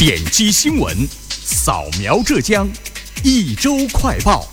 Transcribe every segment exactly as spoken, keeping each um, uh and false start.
点击新闻，扫描浙江，一周快报。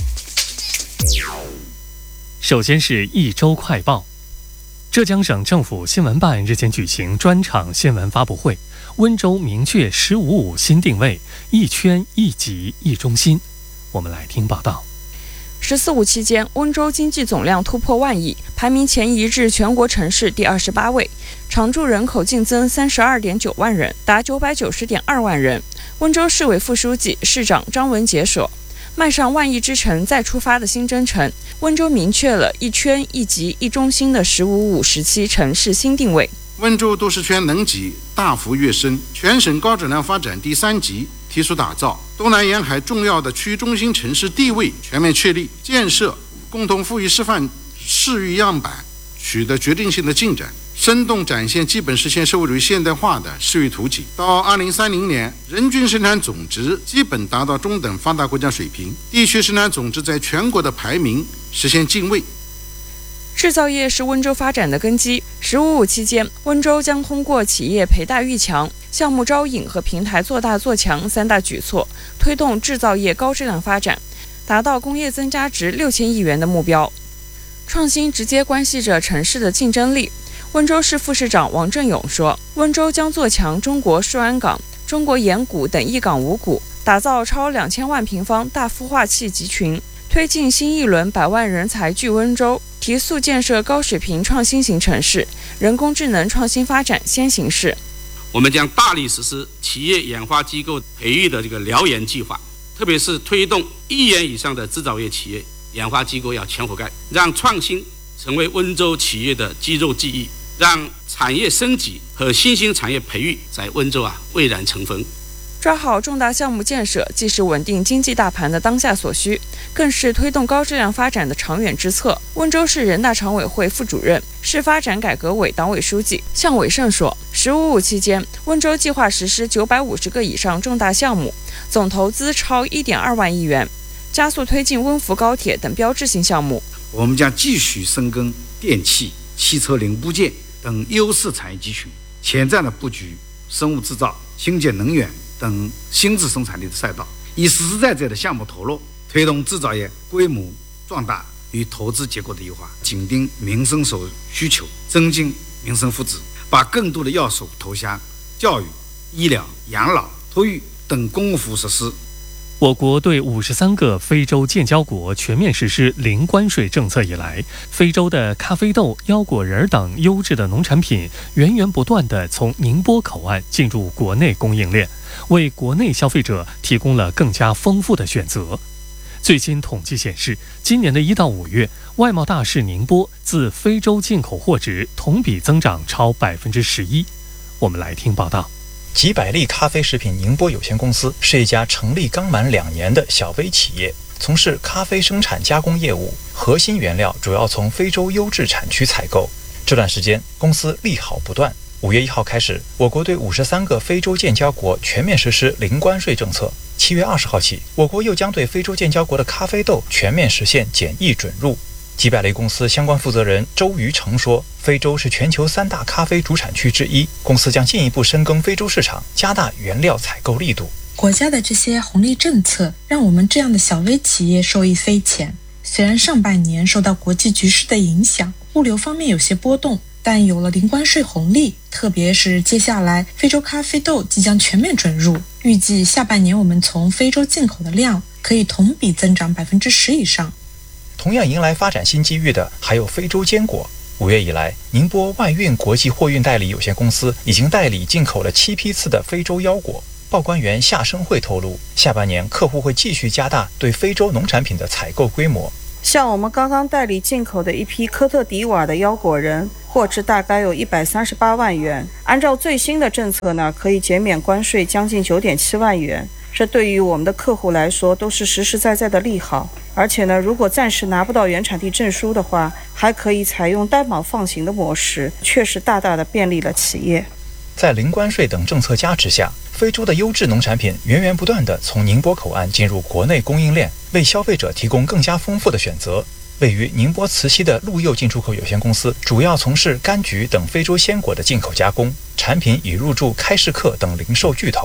首先是一周快报。浙江省政府新闻办日前举行专场新闻发布会，温州明确“十五五”新定位，一圈一级一中心。我们来听报道。 十四五期间，温州经济总量突破万亿，排名前移至全国城市第二十八位，常住人口净增三十二点九万人，达九百九十点二万人。温州市委副书记、市长张文杰说，迈上万亿之城再出发的新征程，温州明确了一圈一级一中心的“十五五”时期城市新定位。 温州都市圈能级大幅跃升，全省高质量发展第三级提出打造，东南沿海重要的区中心城市地位全面确立，建设共同富裕示范示域样板取得决定性的进展，生动展现基本实现社会主义现代化的示域图景。到二零三零年，人均生产总值基本达到中等发达国家水平，地区生产总值在全国的排名实现进位。 制造业是温州发展的根基。十五五期间，温州将通过企业培大育强、项目招引和平台做大做强三大举措，推动制造业高质量发展，达到工业增加值六千亿元的目标。创新直接关系着城市的竞争力。温州市副市长王振勇说，温州将做强中国顺安港、中国盐谷等一港五股，打造超两千万平方大孵化器集群，推进新一轮百万人才聚温州，提速建设高水平创新型城市，人工智能创新发展先行市。 我们将大力实施企业研发机构培育的这个燎研计划，特别是推动一元以上的制造业企业研发机构要全覆盖，让创新成为温州企业的肌肉记忆，让产业升级和新兴产业培育在温州啊蔚然成风。 抓好重大项目建设，既是稳定经济大盘的当下所需，更是推动高质量发展的长远之策。温州市人大常委会副主任、市发展改革委党委书记向伟胜说，十五五期间，温州计划实施九百五十个以上重大项目，总投资超一点二万亿元，加速推进温涪高铁等标志性项目。 我们将继续深耕电气、汽车零部件等优势产业集群，前瞻的布局生物制造、清洁能源等新质生产力的赛道，以实实在在的项目投入，推动制造业规模壮大与投资结构的优化，紧盯民生所需求，增进民生福祉，把更多的要素投向教育、医疗、养老、托育等公共服务设施。 我国对五十三个非洲建交国全面实施零关税政策以来，非洲的咖啡豆、腰果仁等优质的农产品源源不断地从宁波口岸进入国内供应链，为国内消费者提供了更加丰富的选择。最新统计显示，今年的一到五月，外贸大市宁波自非洲进口货值同比增长超百分之十一。我们来听报道。 吉百利咖啡食品宁波有限公司是一家成立刚满两年的小微企业，从事咖啡生产加工业务，核心原料主要从非洲优质产区采购。这段时间，公司利好不断。五月一号开始，我国对五十三个非洲建交国全面实施零关税政策。七月二十号起，我国又将对非洲建交国的咖啡豆全面实现检疫准入。吉百利公司相关负责人周瑜成说，非洲是全球三大咖啡主产区之一，公司将进一步深耕非洲市场，加大原料采购力度。 国家的这些红利政策让我们这样的小微企业受益匪浅。虽然上半年受到国际局势的影响，物流方面有些波动，但有了零关税红利，特别是接下来非洲咖啡豆即将全面准入，预计下半年我们从非洲进口的量可以同比增长百分之十以上。 同样迎来发展新机遇的还有非洲坚果。五月以来，宁波万运国际货运代理有限公司已经代理进口了七批次的非洲腰果。报关员夏生慧透露，下半年客户会继续加大对非洲农产品的采购规模。 像我们刚刚代理进口的一批科特迪瓦的腰果仁，货值大概有一百三十八万元，按照最新的政策呢，可以减免关税将近九点七万元。这对于我们的客户来说都是实实在在的利好，而且呢，如果暂时拿不到原产地证书的话，还可以采用担保放行的模式，确实大大的便利了企业。 在零关税等政策加持下，非洲的优质农产品源源不断地从宁波口岸进入国内供应链，为消费者提供更加丰富的选择。位于宁波慈溪的陆佑进出口有限公司主要从事柑橘等非洲鲜果的进口加工，产品已入驻开市客等零售巨头。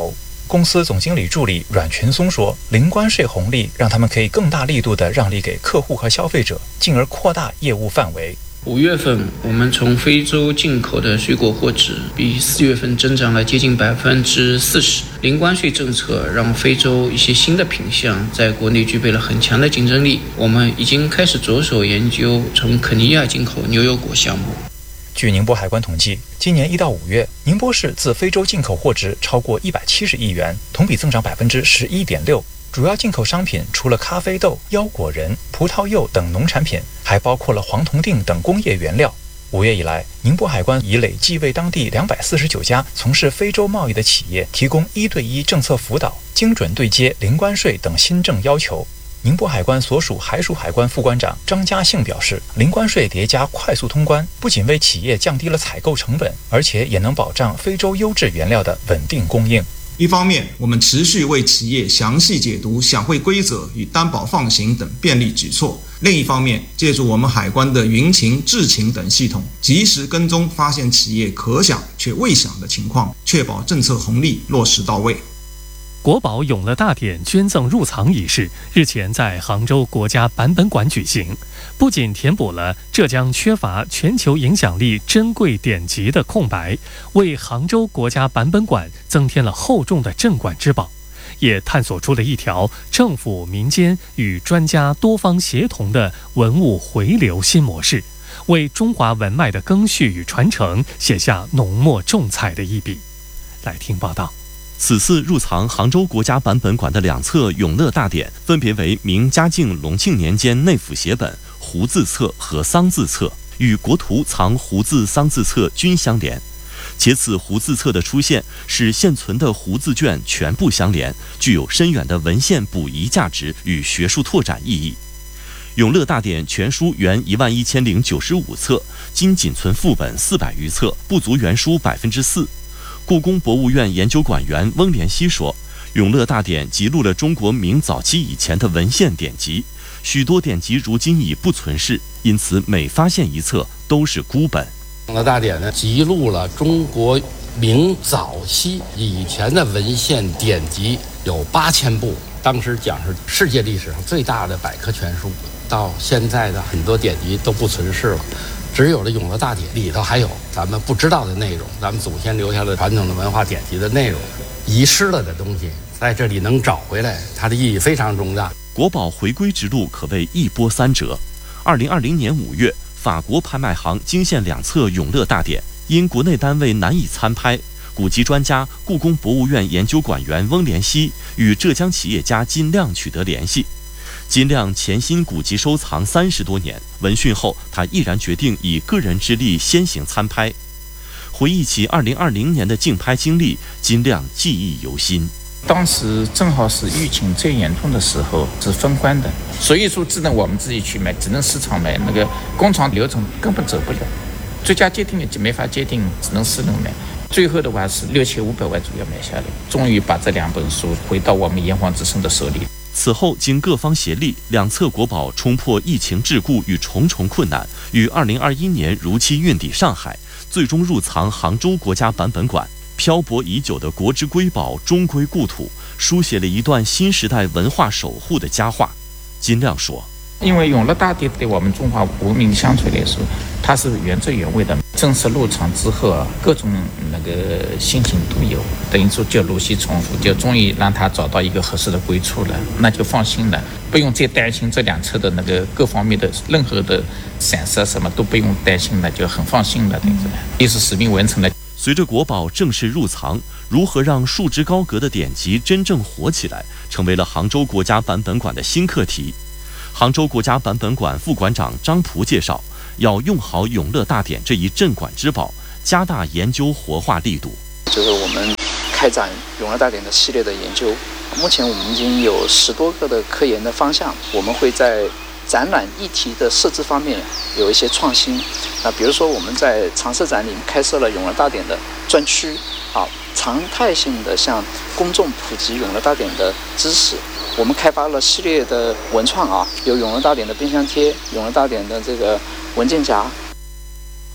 公司总经理助理阮群松说，零关税红利让他们可以更大力度地让利给客户和消费者，进而扩大业务范围。 五月份，我们从非洲进口的水果货值比四月份增长了接近百分之四十。零关税政策让非洲一些新的品项在国内具备了很强的竞争力。我们已经开始着手研究从肯尼亚进口牛油果项目。 据宁波海关统计，今年一到五月，宁波市自非洲进口货值超过一百七十亿元，同比增长百分之十一点六。主要进口商品除了咖啡豆、腰果仁、葡萄柚等农产品，还包括了黄铜锭等工业原料。五月以来，宁波海关已累计为当地两百四十九家从事非洲贸易的企业提供一对一政策辅导，精准对接零关税等新政要求。宁波海关所属海属海关副关长张家兴表示，零关税叠加快速通关，不仅为企业降低了采购成本，而且也能保障非洲优质原料的稳定供应。 一方面，我们持续为企业详细解读享惠规则与担保放行等便利举措；另一方面，借助我们海关的云情、智情等系统，及时跟踪发现企业可想却未想的情况，确保政策红利落实到位。 国宝永乐大典捐赠入藏仪式日前在杭州国家版本馆举行，不仅填补了浙江缺乏全球影响力珍贵典籍的空白，为杭州国家版本馆增添了厚重的镇馆之宝，也探索出了一条政府、民间与专家多方协同的文物回流新模式，为中华文脉的更续与传承写下浓墨重彩的一笔。来听报道。 此次入藏杭州国家版本馆的两册《永乐大典》，分别为明嘉靖、隆庆年间内府写本、胡字册和桑字册，与国图藏胡字、桑字册均相连。且此胡字册的出现，使现存的胡字卷全部相连，具有深远的文献补遗价值与学术拓展意义。《永乐大典》全书原一万一千零九十五册，今仅存副本四百余册，不足原书百分之四。故宫博物院研究馆员翁连熙说，《永乐大典》记录了中国明早期以前的文献典籍，许多典籍如今已不存世，因此每发现一册都是孤本。 永乐大典呢，记录了中国明早期以前的文献典籍有八千部，当时讲是世界历史上最大的百科全书。到现在的很多典籍都不存世了。只有了《永乐大典》里头还有咱们不知道的内容，咱们祖先留下的传统的文化典籍的内容，遗失了的东西在这里能找回来，它的意义非常重大。 国宝回归之路可谓一波三折。二零二零年五月，法国拍卖行惊现两册《永乐大典》，因国内单位难以参拍，古籍专家、故宫博物院研究馆员翁连熙与浙江企业家金亮取得联系。金亮潜心古籍收藏三十多年，闻讯后，他毅然决定以个人之力先行参拍。回忆起二零二零年的竞拍经历，金亮记忆犹新。 当时正好是疫情最严重的时候，是封关的，所以说只能我们自己去买，只能市场买，那个工厂流程根本走不了，最佳界定也就没法界定，只能私人买。最后的话是六千五百万左右买下来，终于把这两本书回到我们炎黄之声的手里。 此后，经各方协力，两册国宝冲破疫情桎梏与重重困难，于二零二一年如期运抵上海，最终入藏杭州国家版本馆。漂泊已久的国之瑰宝终归故土，书写了一段新时代文化守护的佳话。金亮说， 因为永乐大典对我们中华文明相传来说，它是原汁原味的。正式入场之后啊，各种那个心情都有，等于说就如期重复，就终于让他找到一个合适的归处了，那就放心了，不用再担心这两侧的那个各方面的任何的闪失什么都不用担心了，就很放心了，等于说历史使命完成了。 随着国宝正式入藏，如何让束之高阁的典籍真正火起来，成为了杭州国家版本馆的新课题。杭州国家版本馆副馆长张璞介绍，要用好永乐大典这一镇馆之宝，加大研究活化力度。 就是我们开展永乐大典的系列的研究，目前我们已经有十多个的科研的方向，我们会在展览议题的设置方面有一些创新。那比如说我们在常设展里开设了永乐大典的专区，啊，常态性的向公众普及永乐大典的知识。我们开发了系列的文创啊，有永乐大典的冰箱贴、永乐大典的这个文件夹。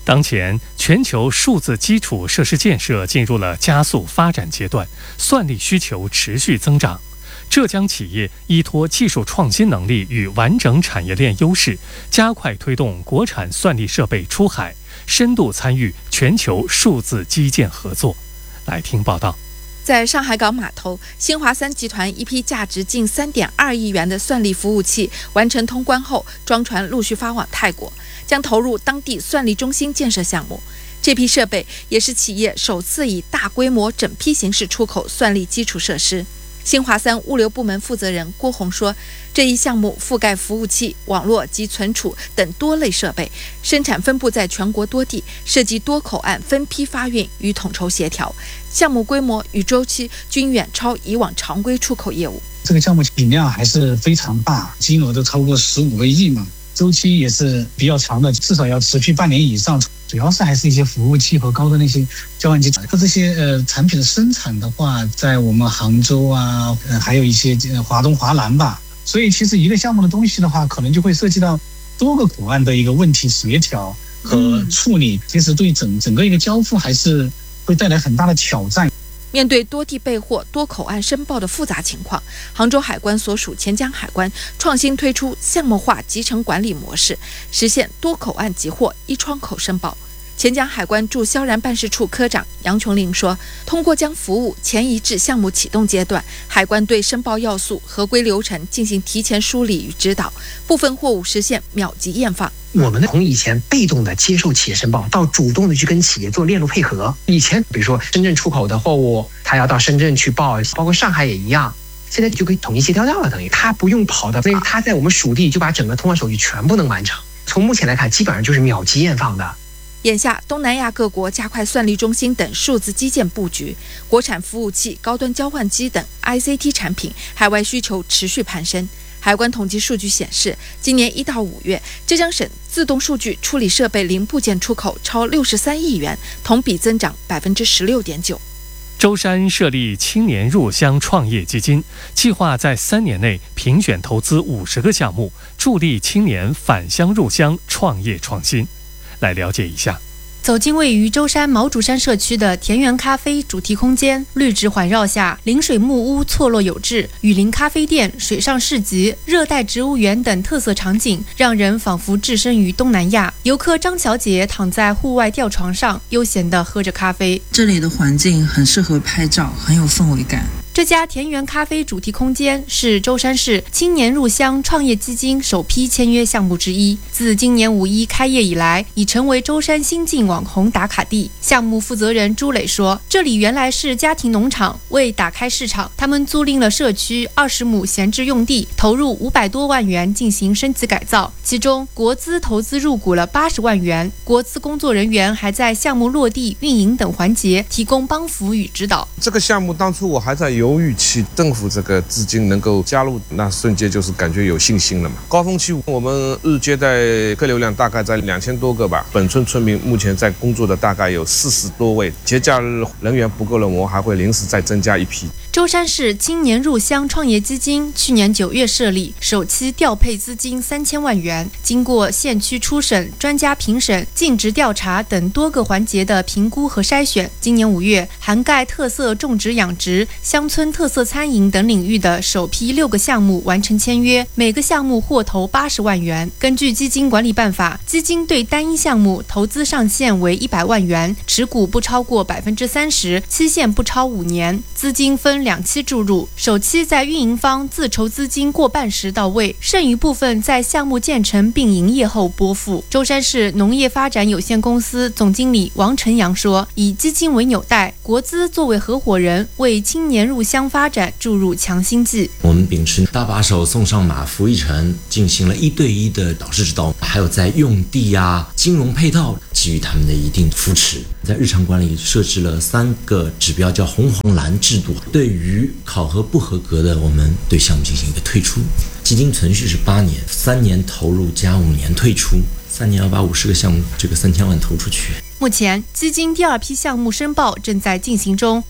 当前，全球数字基础设施建设进入了加速发展阶段，算力需求持续增长。浙江企业依托技术创新能力与完整产业链优势，加快推动国产算力设备出海，深度参与全球数字基建合作。来听报道。 在上海港码头，新华三集团一批价值近 三点二亿元的算力服务器完成通关后，装船陆续发往泰国，将投入当地算力中心建设项目。这批设备也是企业首次以大规模整批形式出口算力基础设施。新华三物流部门负责人郭红说，这一项目覆盖服务器、网络及存储等多类设备，生产分布在全国多地，涉及多口岸分批发运与统筹协调，项目规模与周期均远超以往常规出口业务。 这个项目体量还是非常大，金额都超过十五个亿嘛，周期也是比较长的，至少要持续半年以上。主要是还是一些服务器和高端的一些交换机。它这些呃产品的生产的话，在我们杭州啊，呃、还有一些华东、华南吧。所以其实一个项目的东西的话，可能就会涉及到多个口岸的一个问题协调和处理。嗯、其实对整整个一个交付还是会带来很大的挑战。 面对多地备货、多口岸申报的复杂情况，杭州海关所属钱江海关创新推出项目化集成管理模式，实现多口岸集货、一窗口申报。钱江海关驻萧然办事处科长杨琼林说，通过将服务前移至项目启动阶段，海关对申报要素、合规流程进行提前梳理与指导，部分货物实现秒级验放。 我们从以前被动的接受企业申报，到主动的去跟企业做链路配合。以前比如说深圳出口的货物，他要到深圳去报，包括上海也一样，现在就可以统一协调掉了，等于他不用跑的，所以他在我们属地就把整个通关手续全部能完成。从目前来看，基本上就是秒级验放的。 眼下，东南亚各国加快算力中心等数字基建布局，国产服务器、高端交换机等 I C T 产品海外需求持续攀升。海关统计数据显示，今年一到五月，浙江省自动数据处理设备零部件出口超六十三亿元，同比增长百分之十六点九。 舟山设立青年入乡创业基金，计划在三年内评选投资五十个项目，助力青年返乡入乡创业创新。来了解一下。 走进位于舟山毛竹山社区的田园咖啡主题空间，绿植环绕下，临水木屋错落有致，雨林咖啡店、水上市集、热带植物园等特色场景，让人仿佛置身于东南亚。游客张小姐躺在户外吊床上，悠闲地喝着咖啡。 这里的环境很适合拍照，很有氛围感。 这家田园咖啡主题空间是舟山市青年入乡创业基金首批签约项目之一。自今年五一开业以来，已成为舟山新晋网红打卡地。项目负责人朱磊说，这里原来是家庭农场，为打开市场，他们租赁了社区二十亩闲置用地，投入五百多万元进行升级改造，其中国资投资入股了八十万元，国资工作人员还在项目落地、运营等环节提供帮扶与指导。 这个项目当初我还在犹豫期，政府这个资金能够加入，那瞬间就是感觉有信心了嘛。高峰期我们日接待客流量大概在两千多个吧，本村村民目前在工作的大概有四十多位，节假日人员不够了，我们还会临时再增加一批。 舟山市青年入乡创业基金去年九月设立，首期调配资金三千万元，经过县区初审、专家评审、尽职调查等多个环节的评估和筛选，今年五月涵盖特色种植养殖、乡村特色餐饮等领域的首批六个项目完成签约，每个项目获投八十万元。根据基金管理办法，基金对单一项目投资上限为一百万元，持股不超过百分之三十，期限不超五年，资金分两期注入，首期在运营方自筹资金过半时到位，剩余部分在项目建成并营业后拨付。舟山市农业发展有限公司总经理王晨阳说，以基金为纽带，国资作为合伙人，为青年入乡发展注入强心剂。 我们秉持大把手送上马扶一程，进行了一对一的导师指导，还有在用地啊、金融配套给予他们的一定扶持。在日常管理设置了三个指标，叫红黄蓝制度，对于考核不合格的，我们对项目进行一个退出。基金存续是八年，三年投入加五年退出，三年要把五十个项目这个三千万投出去。 目前基金第二批项目申报正在进行中。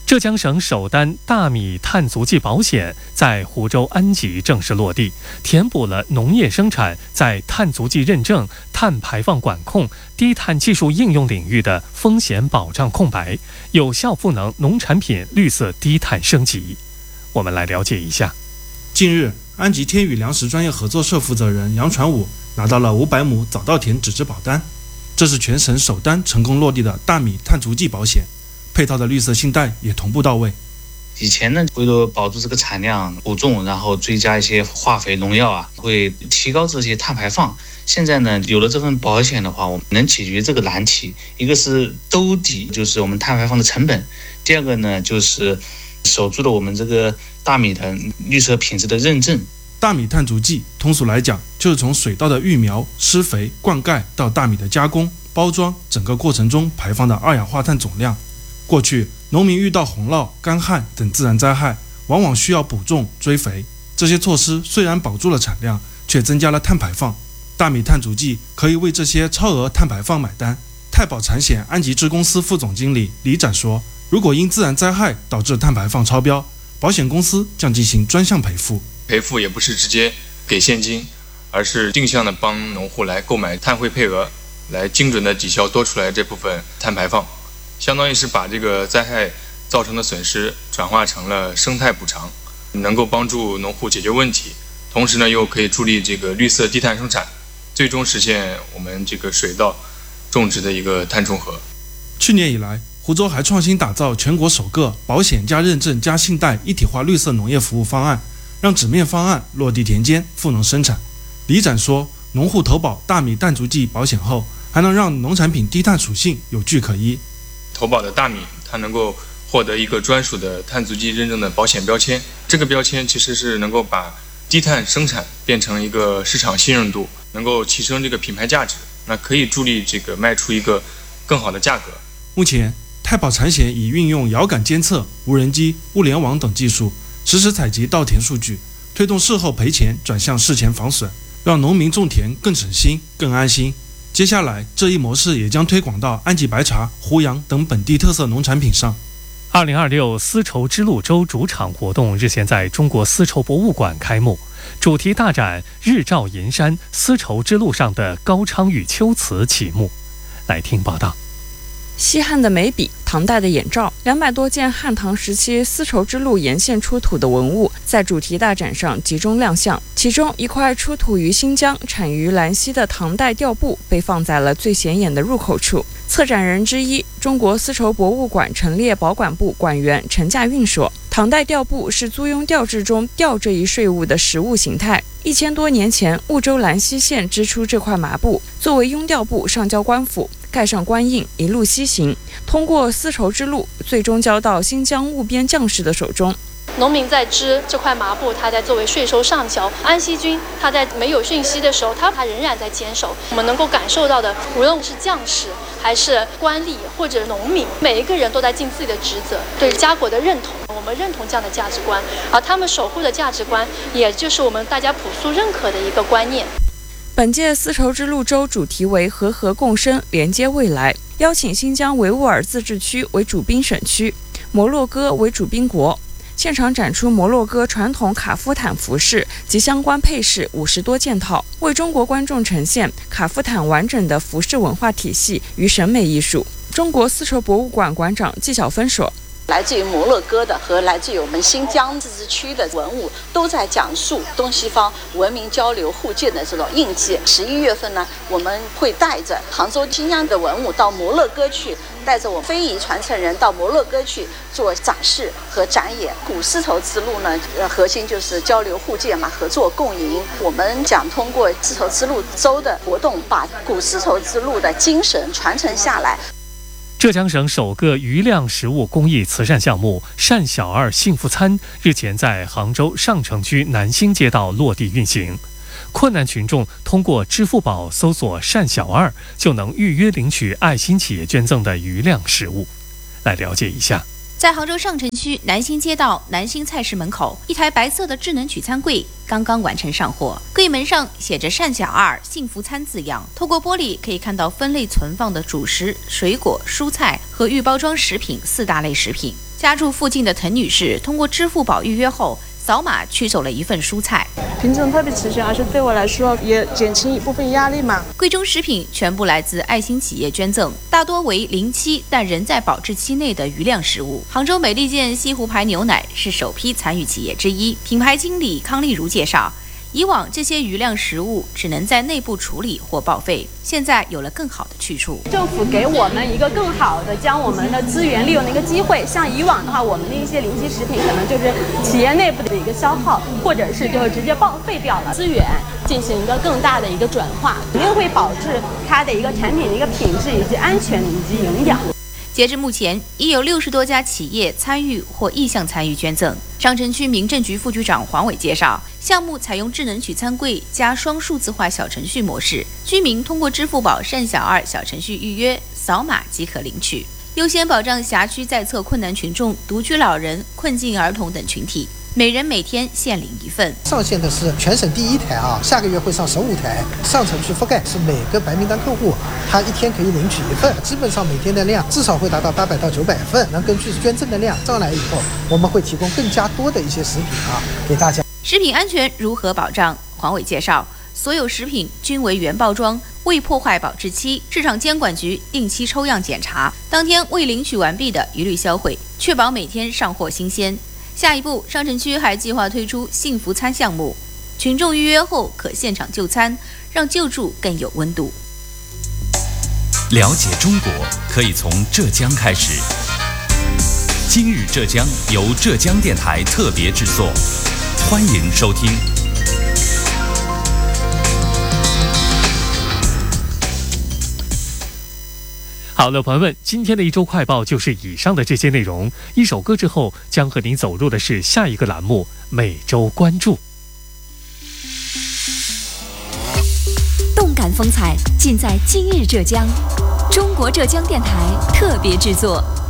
浙江省首单大米碳足迹保险在湖州安集正式落地，填补了农业生产在碳足迹认证、碳排放管控、低碳技术应用领域的风险保障空白，有效赋能农产品绿色低碳升级。我们来了解一下。 近日，安集天宇粮食专业合作社负责人杨传武拿到了五百亩早稻田纸质保单，这是全省首单成功落地的大米碳足迹保险，配套的绿色信贷也同步到位。 以前呢，为了保住这个产量补种，然后追加一些化肥农药啊，会提高这些碳排放。现在呢，有了这份保险的话，我们能解决这个难题。一个是兜底，就是我们碳排放的成本；第二个呢，就是守住了我们这个大米的绿色品质的认证。 大米碳足迹通俗来讲，就是从水稻的育苗、施肥、灌溉到大米的加工、包装，整个过程中排放的二氧化碳总量。过去，农民遇到洪涝、干旱等自然灾害，往往需要补种、追肥。这些措施虽然保住了产量，却增加了碳排放。大米碳足迹可以为这些超额碳排放买单。太保产险安集支公司副总经理李展说，如果因自然灾害导致碳排放超标，保险公司将进行专项赔付。 赔付也不是直接给现金，而是定向的帮农户来购买碳汇配额，来精准的抵消多出来这部分碳排放，相当于是把这个灾害造成的损失转化成了生态补偿，能够帮助农户解决问题，同时呢又可以助力这个绿色低碳生产，最终实现我们这个水稻种植的一个碳中和。 去年以来，湖州还创新打造全国首个保险加认证加信贷一体化绿色农业服务方案，让纸面方案落地田间，赋能生产。李展说，农户投保大米碳足迹保险后，还能让农产品低碳属性有据可依。 投保的大米，它能够获得一个专属的碳足迹认证的保险标签，这个标签其实是能够把低碳生产变成一个市场信任度，能够提升这个品牌价值，那可以助力这个卖出一个更好的价格。 目前，太保产险已运用遥感监测、无人机、物联网等技术，实时采集稻田数据，推动事后赔钱转向事前防损，让农民种田更省心、更安心。接下来，这一模式也将推广到安集白茶、胡杨等本地特色农产品上。 二零二六丝绸之路周主场活动日前在中国丝绸博物馆开幕，主题大展“日照银山，丝绸之路上的高昌与秋瓷”启幕。来听报道。 西汉的眉笔，唐代的眼罩，两百多件汉唐时期丝绸之路沿线出土的文物，在主题大展上集中亮相。其中一块出土于新疆、产于兰溪的唐代吊布被放在了最显眼的入口处。策展人之一，中国丝绸博物馆陈列保管部馆员陈稼运说，唐代吊布是租庸调制中吊这一税务的实物形态。一千多年前，婺州兰溪县织出这块麻布，作为庸调布上交官府，盖上官印，一路西行，通过丝绸之路，最终交到新疆务边将士的手中。 农民在织这块麻布，他在作为税收上交。安溪军他在没有讯息的时候，他他仍然在坚守。我们能够感受到的，无论是将士还是官吏或者农民，每一个人都在尽自己的职责，对家国的认同，我们认同这样的价值观，而他们守护的价值观，也就是我们大家朴素认可的一个观念。 本届丝绸之路周主题为和合共生，连接未来，邀请新疆维吾尔自治区为主宾省区，摩洛哥为主宾国。现场展出摩洛哥传统卡夫坦服饰及相关配饰五十多件套，为中国观众呈现卡夫坦完整的服饰文化体系与审美艺术。中国丝绸博物馆馆长纪晓芬说， 来自于摩洛哥的和来自于我们新疆自治区的文物，都在讲述东西方文明交流互鉴的这种印记。十一月份呢，我们会带着杭州、新疆的文物到摩洛哥去，带着我非遗传承人到摩洛哥去做展示和展演。古丝绸之路呢，呃，核心就是交流互鉴嘛，合作共赢。我们想通过丝绸之路周的活动，把古丝绸之路的精神传承下来。 浙江省首个余量食物公益慈善项目“善小二幸福餐”日前在杭州上城区南兴街道落地运行。困难群众通过支付宝搜索“善小二”，就能预约领取爱心企业捐赠的余量食物。来了解一下。 在杭州上城区南兴街道南兴菜市门口，一台白色的智能取餐柜刚刚完成上货，柜门上写着“善小二幸福餐”字样。透过玻璃可以看到分类存放的主食、水果、蔬菜和预包装食品四大类食品。 家住附近的滕女士通过支付宝预约后，扫码取走了一份蔬菜。 品种特别齐全，而且对我来说也减轻一部分压力嘛。 贵州食品全部来自爱心企业捐赠，大多为临期但仍在保质期内的余量食物。杭州美利坚西湖牌牛奶是首批参与企业之一，品牌经理康丽如介绍。以往这些余量食物只能在内部处理或报废，现在有了更好的去处。 政府给我们一个更好的将我们的资源利用的一个机会。像以往的话，我们的一些临期食品可能就是企业内部的一个消耗，或者是就是直接报废掉了，资源进行一个更大的一个转化，肯定会保质它的一个产品的一个品质以及安全以及营养。 截至目前，已有六十多家企业参与或意向参与捐赠。上城区民政局副局长黄伟介绍，项目采用智能取餐柜加双数字化小程序模式，居民通过支付宝善小二小程序预约，扫码即可领取，优先保障辖区在册困难群众、独居老人、困境儿童等群体。每人每天限领一份。 上线的是全省第一台啊，下个月会上十五台。上城区覆盖是每个白名单客户，他一天可以领取一份，基本上每天的量至少会达到八百到九百份。那根据捐赠的量上来以后，我们会提供更加多的一些食品啊给大家。 食品安全如何保障？黄伟介绍，所有食品均为原包装，未破坏保质期。市场监管局定期抽样检查，当天未领取完毕的一律销毁，确保每天上货新鲜。下一步，上城区还计划推出幸福餐项目，群众预约后可现场就餐，让救助更有温度。 了解中国可以从浙江开始。今日浙江由浙江电台特别制作，欢迎收听。 好了，朋友们，今天的一周快报就是以上的这些内容。一首歌之后，将和您走入的是下一个栏目——每周关注。 动感风采尽在今日浙江，中国浙江电台特别制作。